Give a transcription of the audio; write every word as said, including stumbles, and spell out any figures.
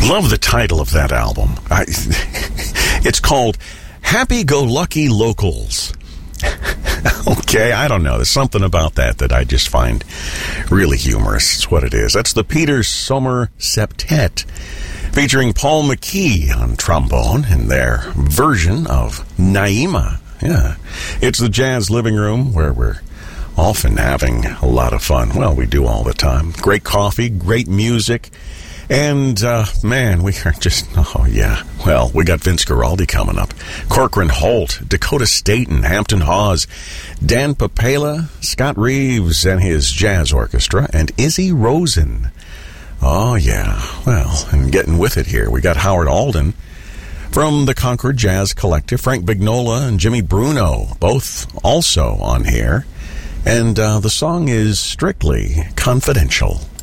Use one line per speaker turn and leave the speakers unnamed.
love the title of that album. I, it's called Happy-Go-Lucky Locals. Okay, I don't know. There's something about that that I just find really humorous. It's what it is. That's the Peter Sommer Septet, featuring Paul McKee on trombone in their version of Naima. Yeah, it's the Jazz Living Room where we're often having a lot of fun. Well, we do all the time. Great coffee, great music. And, uh, man, we are just, oh, yeah. Well, we got Vince Guaraldi coming up. Corcoran Holt, Dakota Staten, Hampton Hawes, Dan Papela, Scott Reeves and his jazz orchestra, and Izzy Rosen. Oh, yeah. Well, and getting with it here, we got Howard Alden from the Concord Jazz Collective, Frank Vignola and Jimmy Bruno, both also on here. And uh, the song is Strictly Confidential.